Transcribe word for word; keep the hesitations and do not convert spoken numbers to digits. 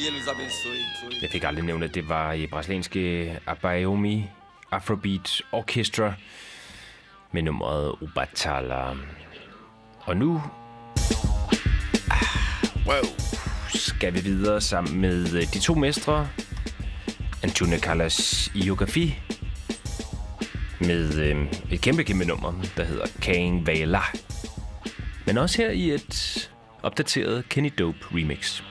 Jeg fik aldrig nævnt, at det var i brasilianske Abayomi Afrobeat Orchestra med nummeret Ubatala. Og nu ah, wow, skal vi videre sammen med de to mestre, Antunes Callas Iogafi, med øh, et kæmpe, kæmpe nummer, der hedder Kang Vela. Men også her i et opdateret Kenny Dope remix.